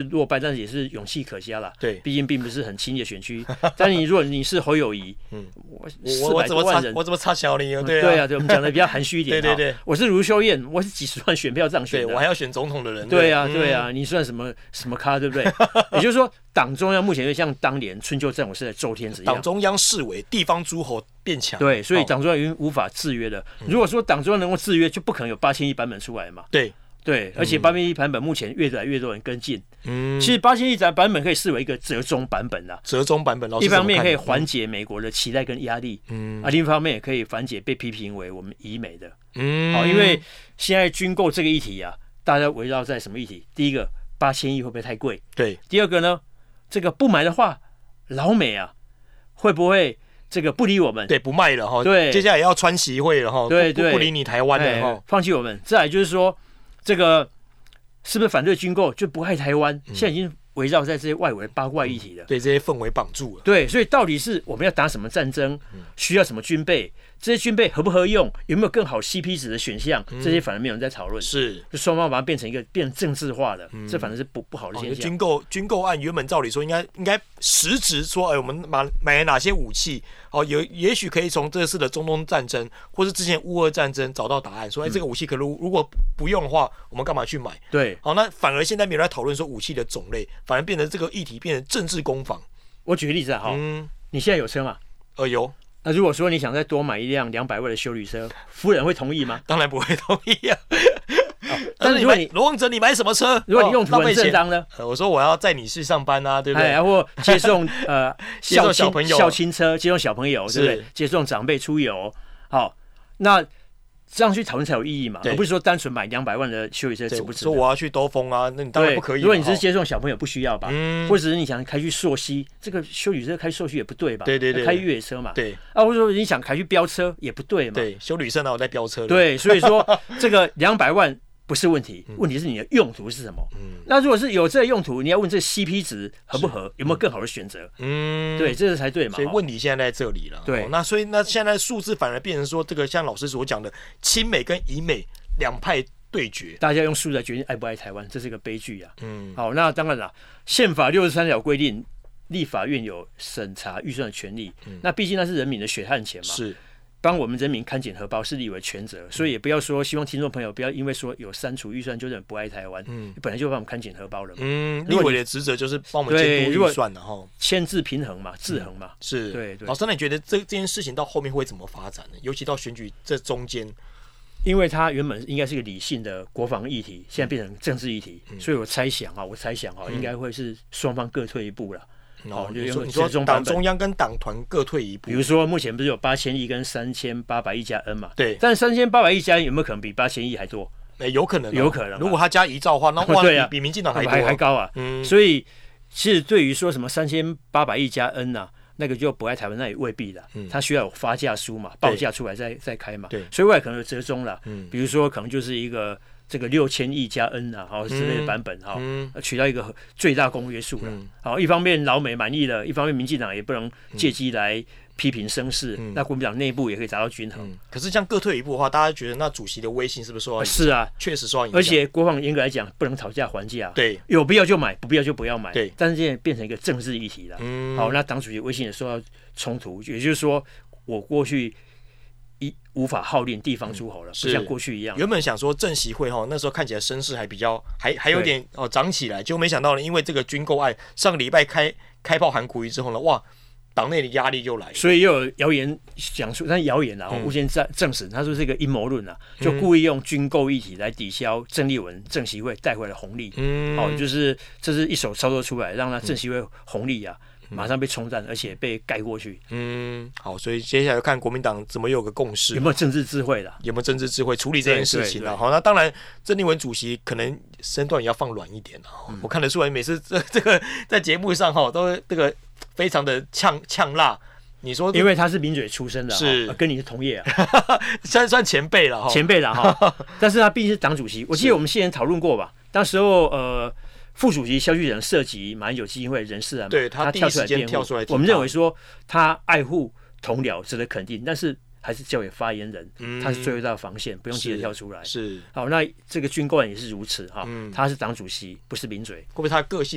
落败，但是也是勇气可嘉啦。 对， 毕竟并不是很轻的选区。但如果你是侯友宜， 我怎么差小你？对啊， 对，我们讲的比较含蓄一点。 对， 我是卢秀燕，我是几十万选票这样选的， 对我还要选总统的人。 对啊，你算什么咖，对不对？也就是说，党中央目前就像当年春秋战国时代周天子一样， 党中央视为地方诸侯变强。 对，所以党中央已经无法制约了。如果说党中央能够制约，就不可能有8001版本出来嘛。对，而且8001版本目前越来越多人跟进。其实8001版本可以视为一个折中版本啦。 折中版本， 一方面可以缓解美国的期待跟压力，另一方面也可以缓解被批评为我们以美的。好，因为现在军购这个议题啊，大家围绕在什么议题？第一个，8000亿会不会太贵？ 对。 第二个呢，这个不买的话，老美啊会不会这个不理我们？ 对，不卖了哈。 对， 接下来要川习会了哈。对，不理你台湾了哈， 放弃我们。再来就是说，这个是不是反对军购就不爱台湾？现在已经围绕在这些外围的八卦议题了。 对，这些氛围绑住了。 对，所以到底是我们要打什么战争，需要什么军备？这些军备合不合用？有没有更好 CP 值的选项？这些反而没有人在讨论。 是， 就双方把它变成政治化的，这反正是不好的现象。 军购案原本照理说应该实质说，我们买了哪些武器？也许可以从这次的中东战争，或是之前乌俄战争找到答案。说，这个武器可如果不用的话，我们干嘛去买？ 对， 好，那反而现在没有在讨论说武器的种类，反而变成这个议题变成政治攻防。 我举个例子啊，你现在有车吗？ 有。 那如果说你想再多买一辆200万的休旅车，夫人会同意吗？ 当然不会同意啊。 但是如果你罗望哲，你买什么车？ 如果你用途很正当呢？ 我说我要载你去上班啊，对不对？ 或接送小朋友校亲车，接送小朋友，对不对？接送长辈出游，好，那这样去讨论才有意义嘛，而不是说单纯买200万的休旅车值不值？ 说我要去兜风啊，那你当然不可以。 如果你只是接送小朋友，不需要吧？或者是你想开去溯溪，这个休旅车开溯溪也不对吧？ 对， 开越野车嘛。 对， 或者说你想开去飙车也不对嘛。 对，休旅车哪有在飙车的？ 对，所以说这个200万不是问题，问题是你的用途是什么？那如果是有这个用途，你要问这 CP 值合不合，有没有更好的选择？对，这才对嘛。 所以问题现在在这里了。对，所以现在数字反而变成说，这个像老师所讲的，亲美跟以美两派对决， 大家用数字来决定爱不爱台湾，这是一个悲剧啊。好，那当然了，宪法63条规定，立法院有审查预算的权利。那毕竟那是人民的血汗钱嘛。 是。 帮我们人民看紧荷包是立委全责，所以也不要说希望听众朋友不要因为说有删除预算就不爱台湾，本来就帮我们看紧荷包了嘛。 立委的职责就是帮我们监督预算的哈， 牵制平衡嘛，制衡嘛。 是， 对。 老师，那你觉得这件事情到后面会怎么发展呢？尤其到选举这中间， 因为它原本应该是一个理性的国防议题，现在变成政治议题，所以我猜想应该会是双方各退一步了。 你说党中央跟党团各退一步， 比如说目前不是有8000亿跟3800亿加 N 嘛？ 对， 但3800亿加 N 有没有可能比8000亿还多？ 有可能， 有可能。 如果他加1兆的话，那哇，比民进党还高啊！所以其实对于说什么3800亿加 N 啊，那个就不爱台湾，那也未必啦。他需要有发价书嘛，报价出来再开嘛。对，所以未来可能有折中啦。比如说可能就是一个。这个6000亿加 N 啊，之类的版本取到一个最大公约数了。好，一方面老美满意了，一方面民进党也不能借机来批评声势。那国民党内部也可以达到均衡。 可是这样各退一步的话，大家觉得那主席的威信是不是受到影响？ 是啊， 确实受到影响。 而且国防严格来讲不能讨价还价。 对， 有必要就买，不必要就不要买。 对， 但是现在变成一个政治议题了。好，那党主席威信也受到冲突，也就是说，我过去无法号令地方诸侯了，不像过去一样。 原本想说政协会那时候看起来声势还比较还有点涨起来，结果没想到呢，因为这个军购案上个礼拜开炮喊苦语之后呢，哇，党内的压力就来了。 所以又有谣言讲出，但谣言吴先证实，他说是一个阴谋论就故意用军购议题来抵消郑丽文政协会带回来的红利。就是这是一手操作出来，让他政协会红利马上被冲淡，而且被盖过去。 好，所以接下来看国民党怎么有个共识， 有没有政治智慧有没有政治智慧处理这件事情好，那当然，郑丽文主席可能身段也要放软一点我看得出来，每次这个在节目上都这个非常的呛辣。你说， 因为他是名嘴出身的， 是跟你是同业算前辈了前辈了但是他毕竟是党主席，我记得我们先前讨论过吧，当时候副主席萧旭仁涉及马英九基金会人事对他第一时间跳出来， 我们认为说他爱护同僚值得肯定，但是还是交给发言人，他是最后一道防线，不用急着跳出来。 是好，那这个军购案也是如此他是党主席，不是名嘴， 会不会他的个性